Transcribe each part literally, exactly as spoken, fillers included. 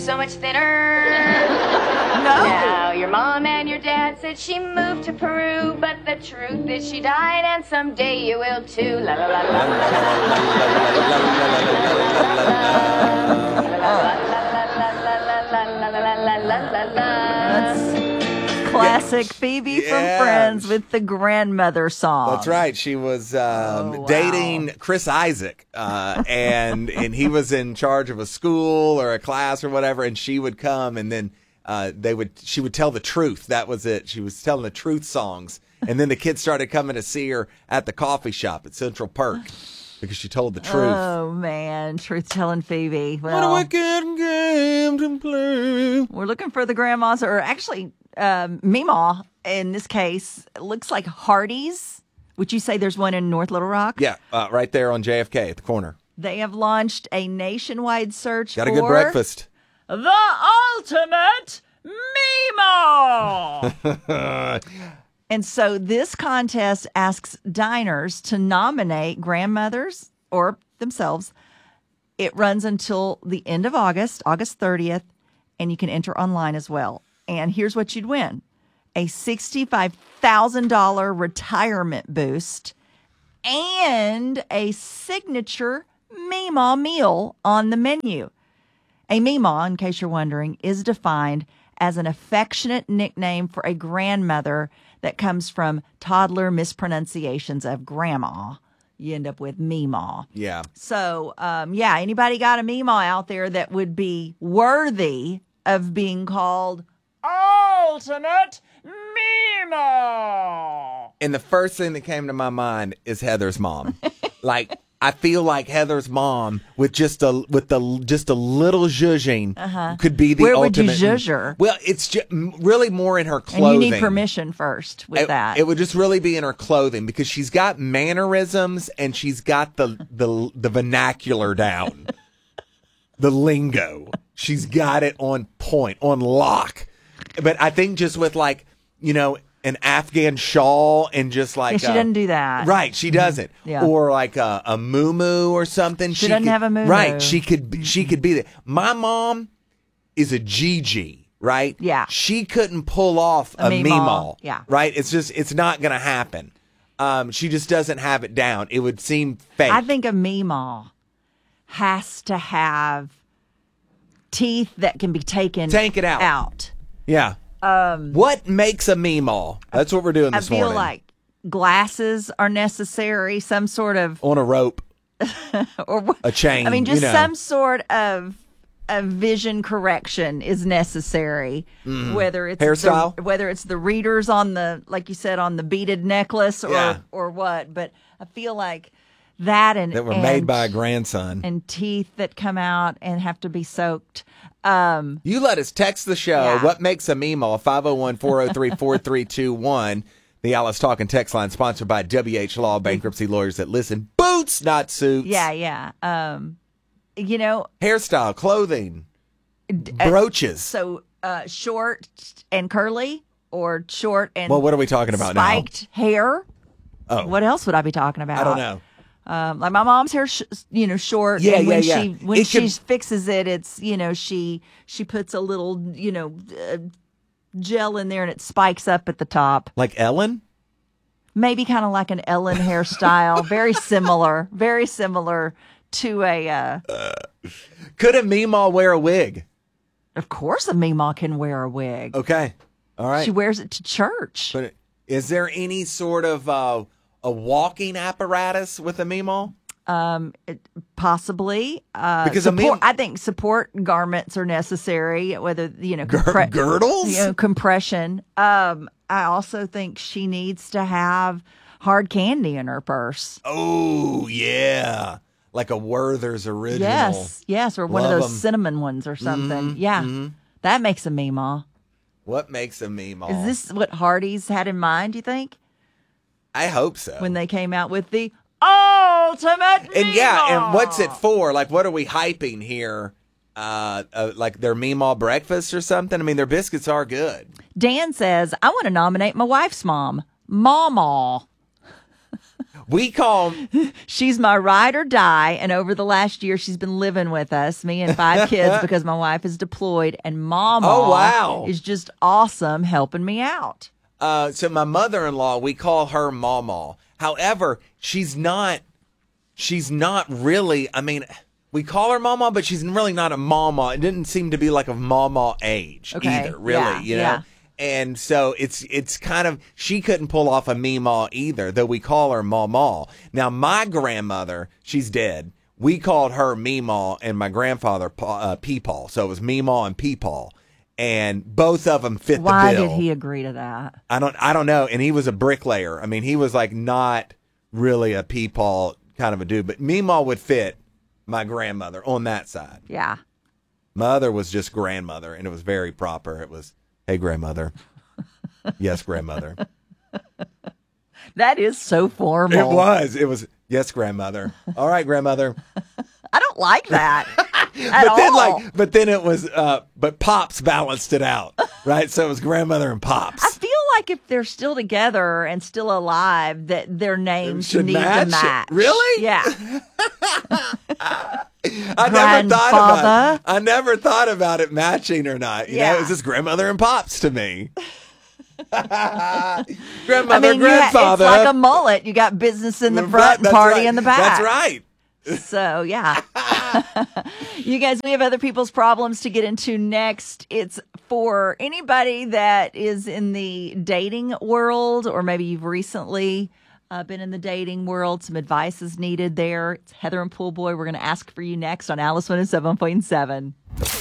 so much thinner. No. Now, your mom and your dad said she moved to Peru, but the truth is she died, and someday you will too. La la la la la la. That's classic Phoebe Yeah. from Friends with the grandmother song. That's right. She was um, Oh, wow. dating Chris Isaac, uh, and and he was in charge of a school or a class or whatever, and she would come, and then uh, they would she would tell the truth. That was it. She was telling the truth songs, and then the kids started coming to see her at the coffee shop at Central Perk because she told the truth. Oh, man. Truth-telling Phoebe. What a Well, wicked game to play. we're looking for the grandmas, or actually, um, Meemaw, in this case, looks like Hardee's. Would you say there's one in North Little Rock? Yeah, uh, right there on J F K at the corner. They have launched a nationwide search Got a for good breakfast. the ultimate Meemaw. And so this contest asks diners to nominate grandmothers or themselves. It runs until the end of August, August thirtieth, and you can enter online as well. And here's what you'd win: a sixty-five thousand dollars retirement boost and a signature Meemaw meal on the menu. A Meemaw, in case you're wondering, is defined as an affectionate nickname for a grandmother that comes from toddler mispronunciations of grandma. You end up with Meemaw. Yeah. So, um, yeah, anybody got a Meemaw out there that would be worthy of being called Ultimate Meemaw? And the first thing that came to my mind is Heather's mom. Like, I feel like Heather's mom with just a with the just a little zhuzhing Uh-huh. could be the Where would you ultimate. zhuzh her? Well, it's just really more in her And clothing. you need permission first with It, that. it would just really be in her clothing because she's got mannerisms and she's got the the the vernacular down, the lingo. She's got it on point, on lock. But I think just with like you know. an Afghan shawl and just like yeah, she a- doesn't do that. Right, she doesn't. Yeah. Or like a, a moo-moo or something. She doesn't could- have a moo-moo. Right, she could be- she could be that. My mom is a Gigi, right? Yeah. She couldn't pull off A a, Meemaw. Meemaw. Yeah. Right? It's just it's not going to happen. Um, she just doesn't have it down. It would seem fake. I think a Meemaw has to have teeth that can be taken Take it out. out. yeah. Um, what makes a Meemaw? That's what we're doing I this feel morning. like glasses are necessary, some sort of on a rope, or what- a chain. I mean, just you know. some sort of of vision correction is necessary. Whether it's Hairstyle? the, whether it's the readers on the, like you said, on the beaded necklace, or Yeah. or what. But I feel like that and that were and, made by a grandson. and teeth that come out and have to be soaked. Um, You let us text the show. Yeah. What makes a Meemaw? five oh one, four oh three, four three two one. The Alice Talking text line sponsored by W H Law, bankruptcy lawyers that listen. Boots, not suits. yeah, yeah. Um, you know, Hairstyle, clothing, brooches. so uh, short and curly, or short and Well, what are we talking about now? spiked hair. Oh. What else would I be talking about? I don't know. Um, like my mom's hair, sh- you know, short. Yeah, and when yeah, she yeah. when It she could- fixes it, it's you know she she puts a little you know uh, gel in there and it spikes up at the top. Like Ellen? Maybe kind of like an Ellen hairstyle, very similar, very similar to a. Uh, Could a Meemaw wear a wig? of course, a Meemaw can wear a wig. Okay. All right. She wears it to church. But is there any sort of uh, a walking apparatus with a Meemaw? Um, it, possibly uh, Because a support, mem- I think support garments are necessary. Whether you know Gir- compre- girdles? you know, compression. Um, I also think she needs to have hard candy in her purse. Oh, yeah. Like a Werther's original. Yes, yes, or one of Love those 'em. cinnamon ones or something. Mhm, yeah, mhm. that makes a Meemaw. What makes a Meemaw? Is this what Hardee's had in mind? You think I hope so. when they came out with the ultimate and yeah, and what's it Meemaw? for? Like, what are we hyping here? Uh, uh, like their Meemaw breakfast or something? I mean, their biscuits are good. Dan says, I want to nominate my wife's mom, Mamaw. We call She's my ride or die, and over the last year, she's been living with us, me and five kids, because my wife is deployed, and Mama Oh, wow. is just awesome helping me out. Uh, so my mother-in-law, we call her Mama. However, she's not, she's not really, I mean, we call her Mama, but she's really not a Mama. It didn't seem to be like of Mama age Okay. either, really, Yeah, you know? yeah. And so it's it's kind of, she couldn't pull off a Meemaw either, though we call her Mama. Now, my grandmother, she's dead. We called her Meemaw and my grandfather Pa- uh, Peepaw. So it was Meemaw and Peepaw. And both of them fit Why the bill. did he agree to that? I don't I don't know. And he was a bricklayer. I mean, he was like not really a Peepaw kind of a dude, but Meemaw would fit my grandmother on that side. Yeah. My other was just grandmother, and it was very proper. It was, hey, grandmother. Yes, grandmother. That is so formal. It was. It was, yes, grandmother. All right, grandmother. I don't like that at but then, all. like, but then it was, uh, but Pops balanced it out, right? So it was grandmother and Pops. I feel like if they're still together and still alive, that their names Should need match? to match. Really? Yeah. I never thought about Grandfather. it. I never thought about it matching or not. You Yeah. know, it was just grandmother and Pops to me. grandmother, I mean, you ha- grandfather. it's like a mullet. You got business in the Right, front and that's party right. in the back. That's right. So, yeah. You guys, we have other people's problems to get into next. It's for anybody that is in the dating world, or maybe you've recently uh, been in the dating world. Some advice is needed there. It's Heather and Pool Boy. We're going to ask for you next on Alice one oh seven point seven.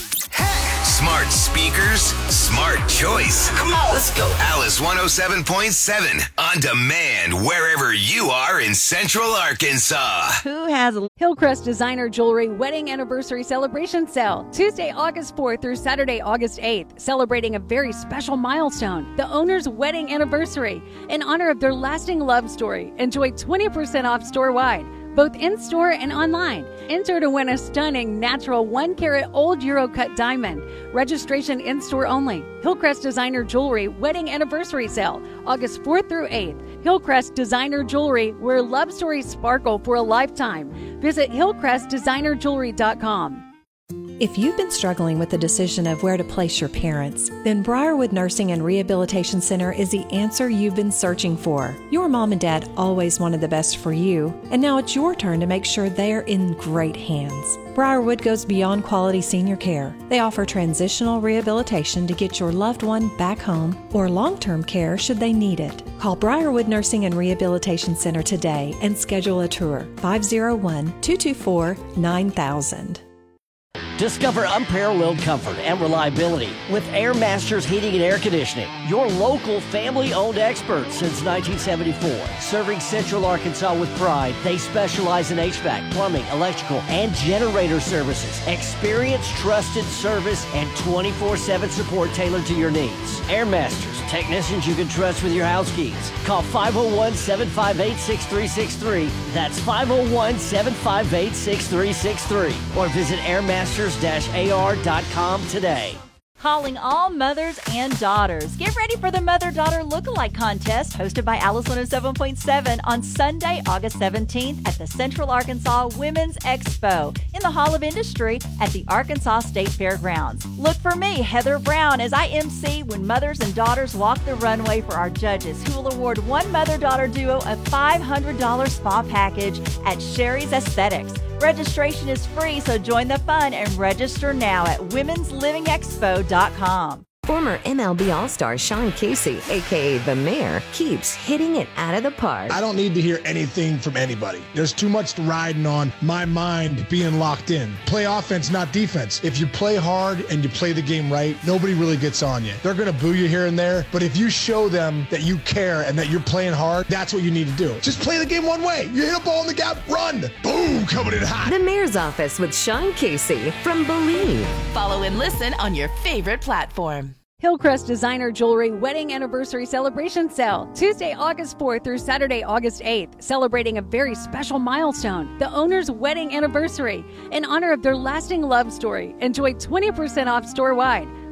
Smart speakers, smart choice. Come on, let's go. Alice one oh seven point seven on demand wherever you are in Central Arkansas. Who has a Hillcrest Designer Jewelry Wedding Anniversary Celebration Sale, Tuesday, August fourth through Saturday, August eighth, celebrating a very special milestone, the owner's wedding anniversary. In honor of their lasting love story, enjoy twenty percent off store-wide, both in-store and online. Enter to win a stunning natural one carat old Euro cut diamond. Registration in-store only. Hillcrest Designer Jewelry Wedding Anniversary Sale, August fourth through eighth. Hillcrest Designer Jewelry, where love stories sparkle for a lifetime. Visit hillcrest designer jewelry dot com. If you've been struggling with the decision of where to place your parents, then Briarwood Nursing and Rehabilitation Center is the answer you've been searching for. Your mom and dad always wanted the best for you, and now it's your turn to make sure they're in great hands. Briarwood goes beyond quality senior care. They offer transitional rehabilitation to get your loved one back home, or long-term care should they need it. Call Briarwood Nursing and Rehabilitation Center today and schedule a tour. five oh one, two two four, nine thousand. Discover unparalleled comfort and reliability with Air Masters Heating and Air Conditioning, your local family-owned experts since nineteen seventy-four. Serving Central Arkansas with pride, they specialize in H V A C, plumbing, electrical, and generator services. Experience, trusted service, and twenty-four seven support tailored to your needs. Air Masters, technicians you can trust with your house keys. Call five oh one, seven five eight, six three six three. That's five oh one, seven five eight, six three six three. Or visit air masters dash a r dot com today. Calling all mothers and daughters. Get ready for the Mother-Daughter Lookalike Contest hosted by Alice one oh seven point seven on Sunday, August seventeenth at the Central Arkansas Women's Expo in the Hall of Industry at the Arkansas State Fairgrounds. Look for me, Heather Brown, as I M C when mothers and daughters walk the runway for our judges, who will award one mother-daughter duo a five hundred dollars spa package at Sherry's Aesthetics. Registration is free, so join the fun and register now at womens living expo dot com. Former M L B All-Star Sean Casey, a k a. The Mayor, keeps hitting it out of the park. I don't need to hear anything from anybody. There's too much riding on my mind being locked in. Play offense, not defense. If you play hard and you play the game right, nobody really gets on you. They're going to boo you here and there, but if you show them that you care and that you're playing hard, that's what you need to do. Just play the game one way. You hit a ball in the gap, run. Boom, coming in hot. The Mayor's Office with Sean Casey from Believe. Follow and listen on your favorite platform. Hillcrest Designer Jewelry Wedding Anniversary Celebration Sale, Tuesday, August fourth through Saturday, August eighth, celebrating a very special milestone, the owner's wedding anniversary. In honor of their lasting love story, enjoy twenty percent off store-wide,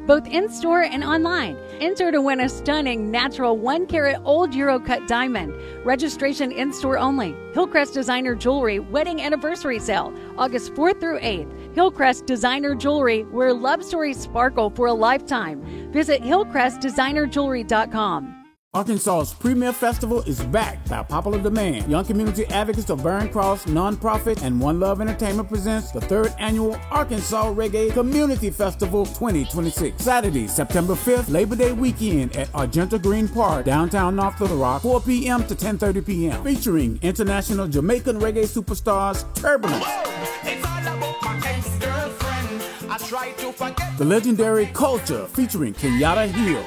both in-store and online. Enter to win a stunning natural one carat old Euro cut diamond. Registration in-store only. Hillcrest Designer Jewelry Wedding Anniversary Sale, August fourth through eighth. Hillcrest Designer Jewelry, where love stories sparkle for a lifetime. Visit hillcrest designer jewelry dot com. Arkansas's premier festival is back by popular demand. Young community advocates of Barron Cross Nonprofit and One Love Entertainment presents the third annual Arkansas Reggae Community Festival twenty twenty-six. Saturday, September fifth, Labor Day weekend at Argenta Green Park, downtown North Little Rock, four p.m. to ten thirty p.m. Featuring international Jamaican reggae superstars Turbulence, the legendary Culture featuring Kenyatta Hill,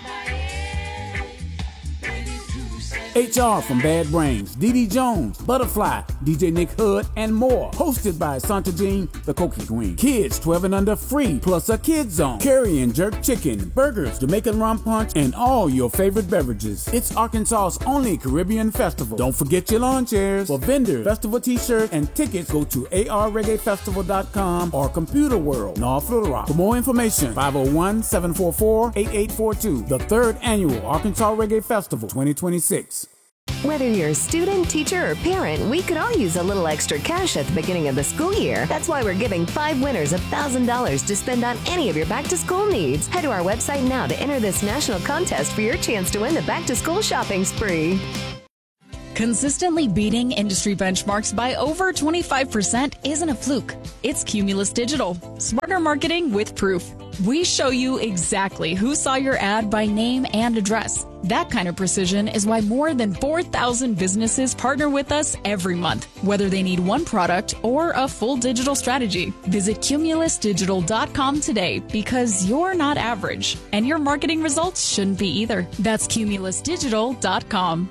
H R from Bad Brains, Dee Dee Jones, Butterfly, D J Nick Hood, and more. Hosted by Santa Jean, the Cokie Queen. Kids twelve and under free, plus a kids zone. Curry and jerk chicken, burgers, Jamaican rum punch, and all your favorite beverages. It's Arkansas's only Caribbean festival. Don't forget your lawn chairs. For vendors, festival t-shirts, and tickets, go to a r reggae festival dot com or Computer World, North Little Rock. For more information, five oh one, seven four four, eight eight four two. The third annual Arkansas Reggae Festival twenty twenty-six. Whether you're a student, teacher, or parent, we could all use a little extra cash at the beginning of the school year. That's why we're giving five winners one thousand dollars to spend on any of your back-to-school needs. Head to our website now to enter this national contest for your chance to win the back-to-school shopping spree. Consistently beating industry benchmarks by over twenty-five percent isn't a fluke. It's Cumulus Digital. Smarter marketing with proof. We show you exactly who saw your ad by name and address. That kind of precision is why more than four thousand businesses partner with us every month, whether they need one product or a full digital strategy. Visit cumulus digital dot com today, because you're not average, and your marketing results shouldn't be either. That's cumulus digital dot com.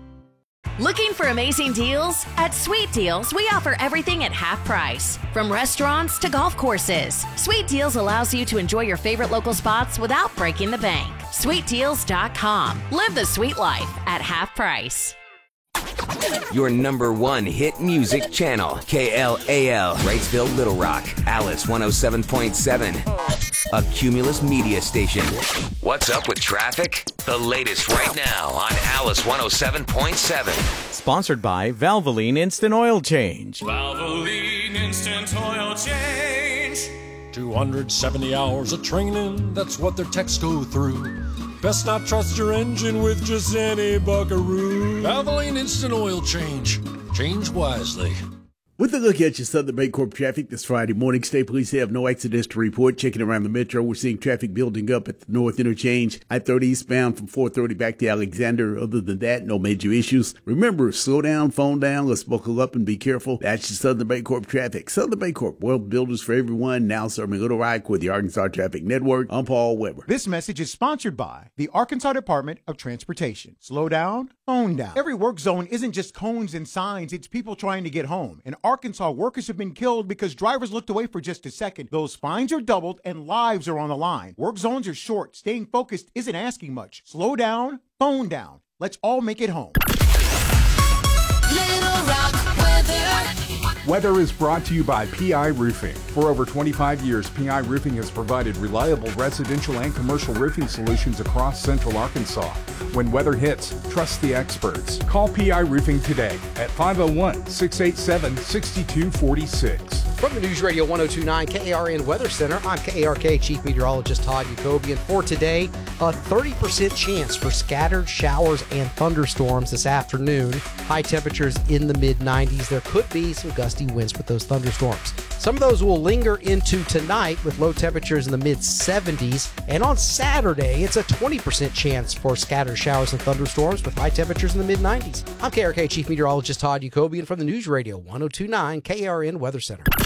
Looking for amazing deals? At Sweet Deals, we offer everything at half price. From restaurants to golf courses, Sweet Deals allows you to enjoy your favorite local spots without breaking the bank. sweet deals dot com. Live the sweet life at half price. Your number one hit music channel, K L A L, Wrightsville, Little Rock, Alice one oh seven point seven, a Cumulus media station. What's up with traffic? The latest right now on Alice one oh seven point seven. Sponsored by Valvoline Instant Oil Change. Valvoline Instant Oil Change. two hundred seventy hours of training, that's what their techs go through. Best not trust your engine with just any buckaroo. Valvoline Instant Oil Change. Change wisely. With a look at your Southern Bancorp traffic this Friday morning, State Police have no accidents to report. Checking around the metro, we're seeing traffic building up at the North Interchange, I thirty eastbound from four thirty back to Alexander. Other than that, no major issues. Remember, slow down, phone down, let's buckle up and be careful. That's your Southern Bancorp traffic. Southern Bancorp, world builders for everyone, now serving Little Rock with the Arkansas Traffic Network. I'm Paul Weber. This message is sponsored by the Arkansas Department of Transportation. Slow down, phone down. Every work zone isn't just cones and signs, it's people trying to get home. In Arkansas, workers have been killed because drivers looked away for just a second. Those fines are doubled and lives are on the line. Work zones are short. Staying focused isn't asking much. Slow down, phone down. Let's all make it home. Little Rock weather. Weather is brought to you by P I Roofing. For over twenty-five years, P I Roofing has provided reliable residential and commercial roofing solutions across central Arkansas. When weather hits, trust the experts. Call P I Roofing today at five oh one, six eight seven, six two four six. From the News Radio one oh two point nine K A R N Weather Center, I'm K A R K Chief Meteorologist Todd Jacobian. For today, a thirty percent chance for scattered showers and thunderstorms this afternoon. High temperatures in the mid nineties. There could be some gusty winds with those thunderstorms. Some of those will linger into tonight with low temperatures in the mid seventies. And on Saturday, it's a twenty percent chance for scattered showers and thunderstorms with high temperatures in the mid nineties. I'm K A R K Chief Meteorologist Todd Jacobian from the News Radio one oh two point nine K A R N Weather Center.